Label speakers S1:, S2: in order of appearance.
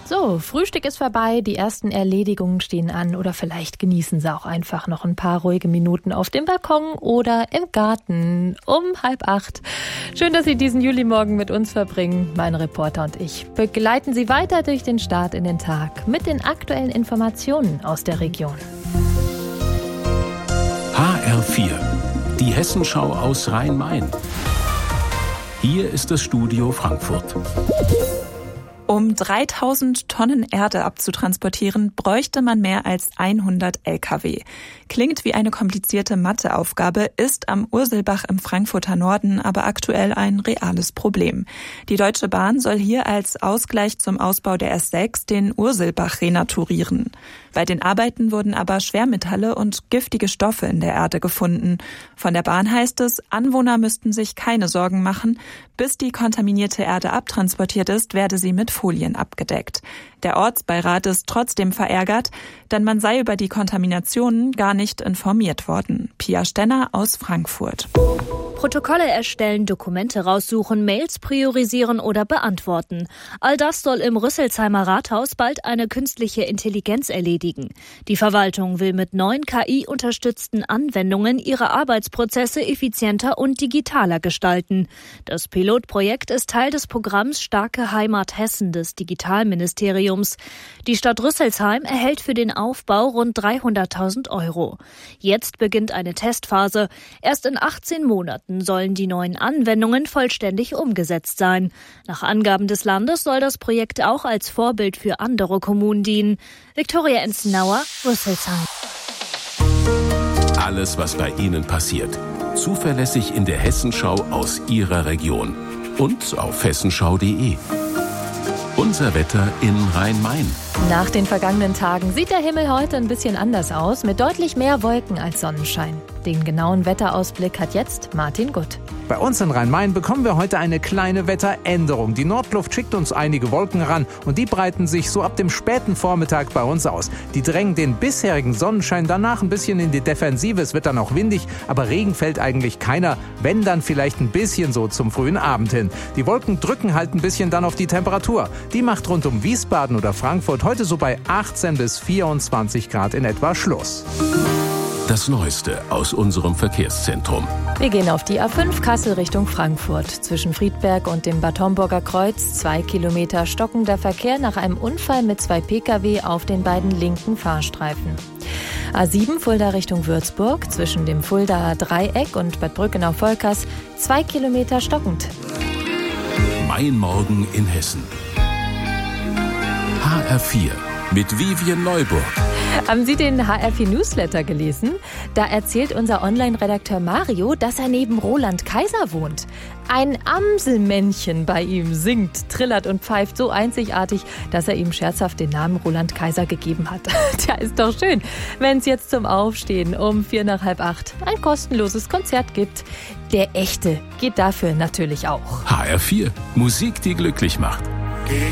S1: So, Frühstück ist vorbei, die ersten Erledigungen stehen an oder vielleicht genießen Sie auch einfach noch ein paar ruhige Minuten auf dem Balkon oder im Garten um 7:30. Schön, dass Sie diesen Julimorgen mit uns verbringen. Mein Reporter und ich begleiten Sie weiter durch den Start in den Tag mit den aktuellen Informationen aus der Region.
S2: HR4, die Hessenschau aus Rhein-Main. Hier ist das Studio Frankfurt.
S3: Um 3000 Tonnen Erde abzutransportieren, bräuchte man mehr als 100 Lkw. Klingt wie eine komplizierte Matheaufgabe, ist am Urselbach im Frankfurter Norden aber aktuell ein reales Problem. Die Deutsche Bahn soll hier als Ausgleich zum Ausbau der S6 den Urselbach renaturieren. Bei den Arbeiten wurden aber Schwermetalle und giftige Stoffe in der Erde gefunden. Von der Bahn heißt es, Anwohner müssten sich keine Sorgen machen. Bis die kontaminierte Erde abtransportiert ist, werde sie mit Folien abgedeckt. Der Ortsbeirat ist trotzdem verärgert, denn man sei über die Kontaminationen gar nicht informiert worden. Pia Stenner aus Frankfurt.
S4: Protokolle erstellen, Dokumente raussuchen, Mails priorisieren oder beantworten. All das soll im Rüsselsheimer Rathaus bald eine künstliche Intelligenz erledigen. Die Verwaltung will mit neuen KI-unterstützten Anwendungen ihre Arbeitsprozesse effizienter und digitaler gestalten. Das Pilotprojekt ist Teil des Programms Starke Heimat Hessen des Digitalministeriums. Die Stadt Rüsselsheim erhält für den Aufbau rund 300.000 €. Jetzt beginnt eine Testphase. Erst in 18 Monaten sollen die neuen Anwendungen vollständig umgesetzt sein. Nach Angaben des Landes soll das Projekt auch als Vorbild für andere Kommunen dienen. Viktoria Enzenauer, Rüsselsheim.
S2: Alles, was bei Ihnen passiert. Zuverlässig in der Hessenschau aus Ihrer Region. Und auf hessenschau.de. Unser Wetter in Rhein-Main.
S1: Nach den vergangenen Tagen sieht der Himmel heute ein bisschen anders aus, mit deutlich mehr Wolken als Sonnenschein. Den genauen Wetterausblick hat jetzt Martin Gutt.
S5: Bei uns in Rhein-Main bekommen wir heute eine kleine Wetteränderung. Die Nordluft schickt uns einige Wolken ran und die breiten sich so ab dem späten Vormittag bei uns aus. Die drängen den bisherigen Sonnenschein danach ein bisschen in die Defensive. Es wird dann auch windig, aber Regen fällt eigentlich keiner. Wenn, dann vielleicht ein bisschen so zum frühen Abend hin. Die Wolken drücken halt ein bisschen dann auf die Temperatur. Die macht rund um Wiesbaden oder Frankfurt heute so bei 18 bis 24 Grad in etwa Schluss.
S2: Das Neueste aus unserem Verkehrszentrum.
S1: Wir gehen auf die A5 Kassel Richtung Frankfurt. Zwischen Friedberg und dem Bad Homburger Kreuz 2 Kilometer stockender Verkehr nach einem Unfall mit 2 Pkw auf den beiden linken Fahrstreifen. A7 Fulda Richtung Würzburg. Zwischen dem Fuldaer Dreieck und Bad Brückenau-Volkers 2 Kilometer stockend.
S2: Mein Morgen in Hessen. HR4 mit Vivian Neuburg.
S1: Haben Sie den HR4 Newsletter gelesen? Da erzählt unser Online-Redakteur Mario, dass er neben Roland Kaiser wohnt. Ein Amselmännchen bei ihm singt, trillert und pfeift so einzigartig, dass er ihm scherzhaft den Namen Roland Kaiser gegeben hat. Tja, ist doch schön, wenn es jetzt zum Aufstehen um 7:45 ein kostenloses Konzert gibt. Der echte geht dafür natürlich auch.
S2: HR4, Musik, die glücklich macht.